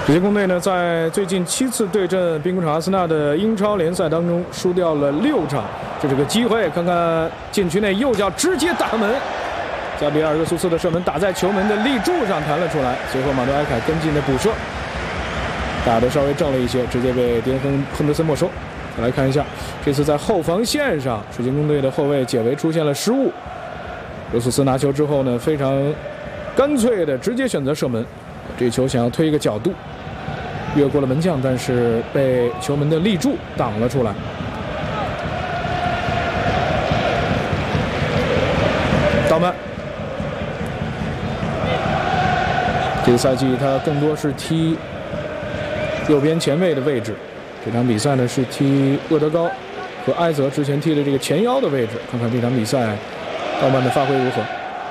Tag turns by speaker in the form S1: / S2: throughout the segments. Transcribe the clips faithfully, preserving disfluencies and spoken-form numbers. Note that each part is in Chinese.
S1: 这些攻队呢，在最近七次对阵兵工厂阿森纳的英超联赛当中输掉了六场。这是个机会，看看禁区内右脚直接打门，加比尔热苏斯的射门打在球门的立柱上弹了出来，随后马多埃凯跟进的补射，打得稍微正了一些，直接被迪恩亨亨德森没收。再来看一下，这次在后防线上，水晶宫队的后卫解围出现了失误，热苏斯拿球之后呢，非常干脆的直接选择射门，这球想要推一个角度。越过了门将，但是被球门的立柱挡了出来。道曼，这个赛季他更多是踢右边前卫的位置。这场比赛呢是踢厄德高和埃泽之前踢的这个前腰的位置。看看这场比赛道曼的发挥如何。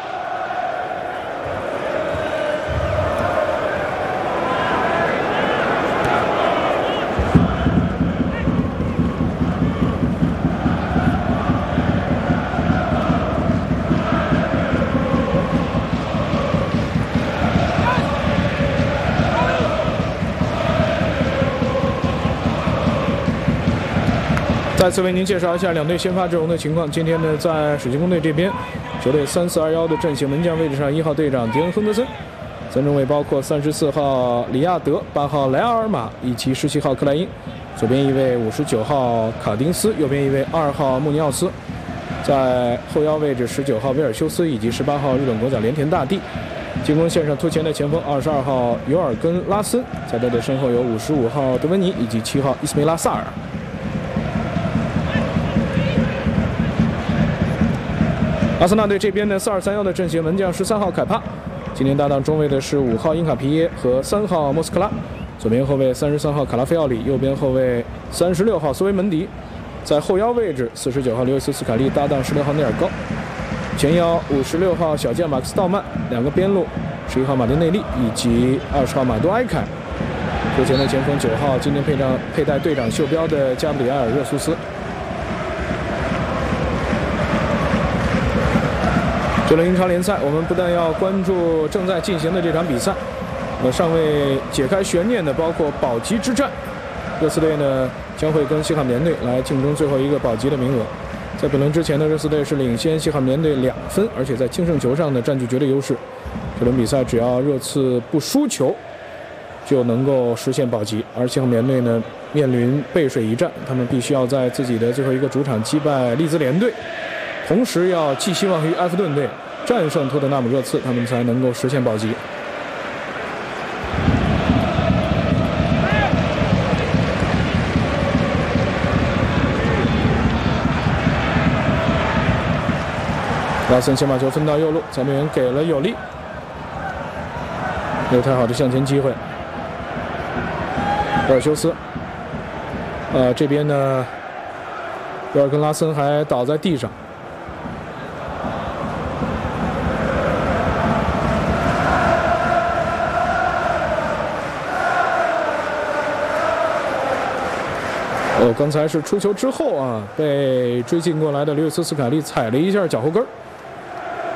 S1: 再次为您介绍一下两队先发阵容的情况。今天呢，在水晶宫队这边，球队三四二一的阵型，门将位置上一号队长迪恩亨德森，三中卫包括三十四号里亚德、八号莱阿尔马以及十七号克莱因，左边一位五十九号卡丁斯，右边一位二号穆尼奥斯，在后腰位置十九号威尔修斯以及十八号日本国脚连田大地。进攻线上突前的前锋二十二号尤尔根拉森，在他的身后有五十五号德文尼以及七号伊斯梅拉萨尔。阿森纳队这边的四二三一的阵型，门将十三号凯帕，今天搭档中卫的是五号因卡皮耶和三号莫斯科拉，左边后卫三十三号卡拉菲奥里，右边后卫三十六号斯维门迪，在后腰位置四十九号刘易斯斯卡利搭档十六号内尔高，前腰五十六号小将马克斯道曼，两个边路十一号马丁内利以及二十号马多埃凯，右前的前锋九号今天配上佩戴队长袖标的加布里埃尔热苏斯。这轮英超联赛，我们不但要关注正在进行的这场比赛，那尚未解开悬念的包括保级之战。热刺队呢将会跟西汉姆联队来竞争最后一个保级的名额。在本轮之前呢，热刺队是领先西汉姆联队两分，而且在净胜球上呢占据绝对优势。这轮比赛只要热刺不输球，就能够实现保级。而西汉姆联队呢面临背水一战，他们必须要在自己的最后一个主场击败利兹联队。同时要寄希望于埃弗顿队战胜托特纳姆热刺，他们才能够实现保级。拉森先把球分到右路，裁判员给了有利，没有太好的向前机会。威尔修斯，呃，这边呢，威尔根拉森还倒在地上。哦，刚才是出球之后啊，被追进过来的刘易斯斯卡利踩了一下脚后跟儿。